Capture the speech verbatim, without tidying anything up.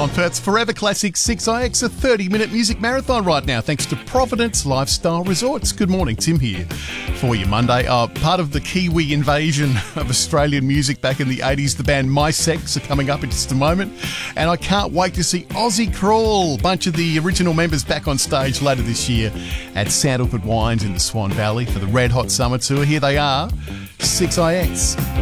on Perth's Forever Classic six I X, a thirty-minute music marathon right now, thanks to Providence Lifestyle Resorts. Good morning, Tim here for you Monday. Uh, part of the Kiwi invasion of Australian music back in the eighties, the band My Sex are coming up in just a moment, and I can't wait to see Aussie Crawl, bunch of the original members back on stage later this year at Sandalwood Wines in the Swan Valley for the Red Hot Summer Tour. Here they are, six I X.